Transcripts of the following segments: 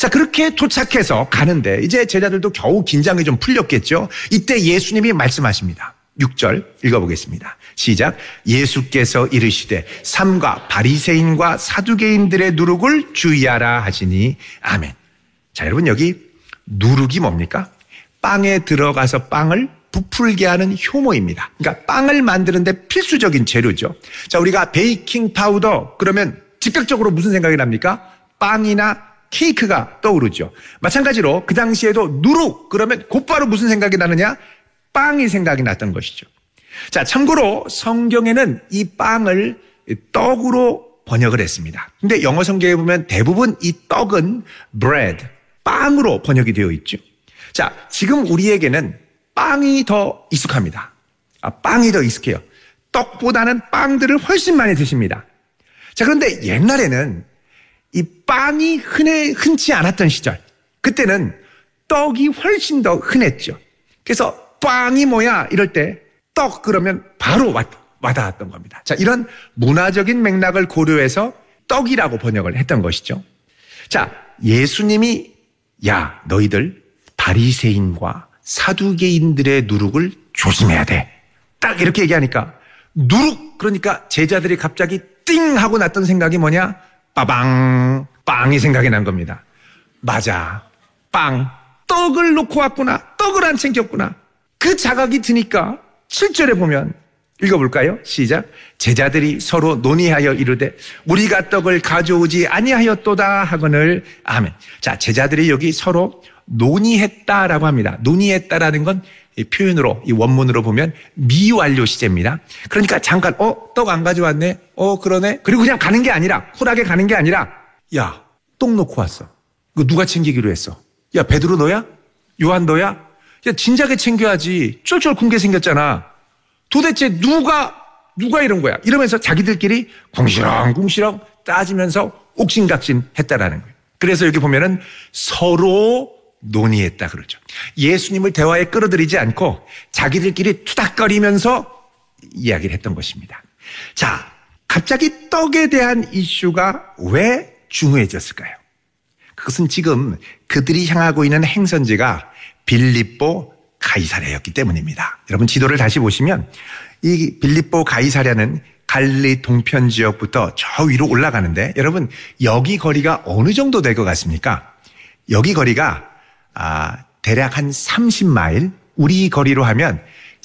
자, 그렇게 도착해서 가는데 이제 제자들도 겨우 긴장이 좀 풀렸겠죠. 이때 예수님이 말씀하십니다. 6절 읽어보겠습니다. 시작. 예수께서 이르시되 삼가 바리새인과 사두개인들의 누룩을 주의하라 하시니 아멘. 자, 여러분 여기 누룩이 뭡니까? 빵에 들어가서 빵을 부풀게 하는 효모입니다. 그러니까 빵을 만드는데 필수적인 재료죠. 자, 우리가 베이킹 파우더 그러면 즉각적으로 무슨 생각이 납니까? 빵이나 케이크가 떠오르죠. 마찬가지로 그 당시에도 누룩 그러면 곧바로 무슨 생각이 나느냐? 빵이 생각이 났던 것이죠. 자, 참고로 성경에는 이 빵을 떡으로 번역을 했습니다. 근데 영어 성경에 보면 대부분 이 떡은 bread, 빵으로 번역이 되어 있죠. 자, 지금 우리에게는 빵이 더 익숙합니다. 빵이 더 익숙해요. 떡보다는 빵들을 훨씬 많이 드십니다. 자, 그런데 옛날에는 이 빵이 흔치 않았던 시절, 그때는 떡이 훨씬 더 흔했죠. 그래서 빵이 뭐야? 이럴 때 떡 그러면 바로 와닿았던 겁니다. 자, 이런 문화적인 맥락을 고려해서 떡이라고 번역을 했던 것이죠. 자, 예수님이 야, 너희들 바리새인과 사두개인들의 누룩을 조심해야 돼. 딱 이렇게 얘기하니까 누룩 그러니까 제자들이 갑자기 띵 하고 났던 생각이 뭐냐? 빠방 빵이 생각이 난 겁니다. 맞아. 빵. 떡을 놓고 왔구나. 떡을 안 챙겼구나. 그 자각이 드니까 7절에 보면 읽어볼까요? 시작. 제자들이 서로 논의하여 이르되 우리가 떡을 가져오지 아니하였도다 하거늘 아멘. 자, 제자들이 여기 서로 논의했다라고 합니다. 논의했다라는 건 이 표현으로 이 원문으로 보면 미완료 시제입니다. 그러니까 잠깐 떡 안 가져왔네. 그러네. 그리고 그냥 가는 게 아니라 쿨하게 가는 게 아니라 야, 떡 놓고 왔어. 이거 누가 챙기기로 했어? 야, 베드로 너야? 요한 너야? 야, 진작에 챙겨야지. 쫄쫄 굶게 생겼잖아. 도대체 누가 이런 거야? 이러면서 자기들끼리 궁시렁궁시렁 따지면서 옥신각신 했다라는 거예요. 그래서 여기 보면은 서로 논의했다 그러죠. 예수님을 대화에 끌어들이지 않고 자기들끼리 투닥거리면서 이야기를 했던 것입니다. 자, 갑자기 떡에 대한 이슈가 왜 중요해졌을까요? 그것은 지금 그들이 향하고 있는 행선지가 빌립보 가이사랴였기 때문입니다. 여러분 지도를 다시 보시면 이 빌립보 가이사랴는 갈릴리 동편 지역부터 저 위로 올라가는데 여러분 여기 거리가 어느 정도 될 것 같습니까? 여기 거리가 대략 한 30마일, 우리 거리로 하면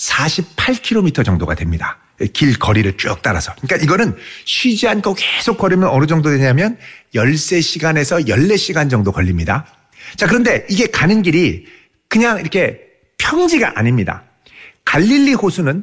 48km 정도가 됩니다. 길 거리를 쭉 따라서. 그러니까 이거는 쉬지 않고 계속 걸으면 어느 정도 되냐면 13시간에서 14시간 정도 걸립니다. 자, 그런데 이게 가는 길이 그냥 이렇게 평지가 아닙니다. 갈릴리 호수는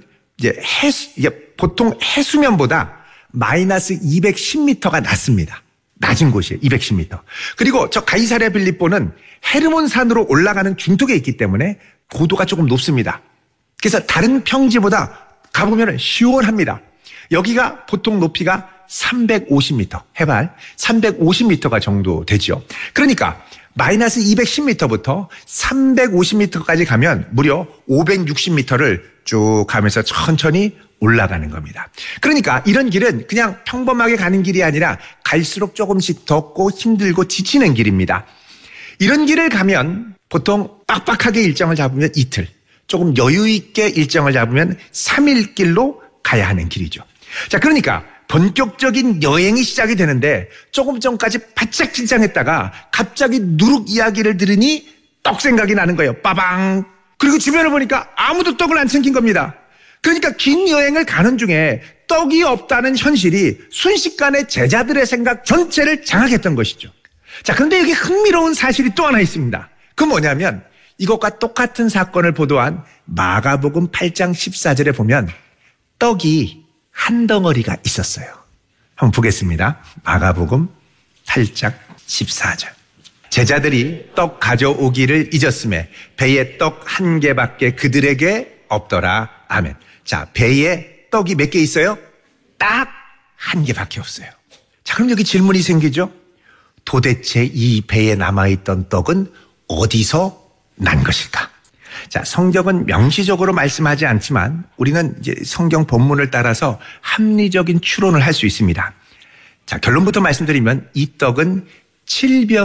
이제 보통 해수면보다 마이너스 210m가 낮습니다. 낮은 곳이에요. 210m. 그리고 저 가이사랴 빌립보는 헤르몬 산으로 올라가는 중턱에 있기 때문에 고도가 조금 높습니다. 그래서 다른 평지보다 가보면 시원합니다. 여기가 보통 높이가 350m, 해발 350m가 정도 되죠. 그러니까 마이너스 210m부터 350m까지 가면 무려 560m를 쭉 가면서 천천히 올라가는 겁니다. 그러니까 이런 길은 그냥 평범하게 가는 길이 아니라 갈수록 조금씩 덥고 힘들고 지치는 길입니다. 이런 길을 가면 보통 빡빡하게 일정을 잡으면 이틀, 조금 여유 있게 일정을 잡으면 3일 길로 가야 하는 길이죠. 자, 그러니까 본격적인 여행이 시작이 되는데 조금 전까지 바짝 긴장했다가 갑자기 누룩 이야기를 들으니 떡 생각이 나는 거예요. 빠방. 그리고 주변을 보니까 아무도 떡을 안 챙긴 겁니다. 그러니까 긴 여행을 가는 중에 떡이 없다는 현실이 순식간에 제자들의 생각 전체를 장악했던 것이죠. 자, 그런데 여기 흥미로운 사실이 또 하나 있습니다. 그 뭐냐면 이것과 똑같은 사건을 보도한 마가복음 8장 14절에 보면 떡이 한 덩어리가 있었어요. 한번 보겠습니다. 마가복음 8장 14절. 제자들이 떡 가져오기를 잊었음에 배에 떡 한 개밖에 그들에게 없더라. 아멘. 자, 배에 떡이 몇 개 있어요? 딱 한 개밖에 없어요. 자, 그럼 여기 질문이 생기죠? 도대체 이 배에 남아있던 떡은 어디서 난 것일까? 자, 성경은 명시적으로 말씀하지 않지만 우리는 이제 성경 본문을 따라서 합리적인 추론을 할 수 있습니다. 자, 결론부터 말씀드리면 이 떡은 7병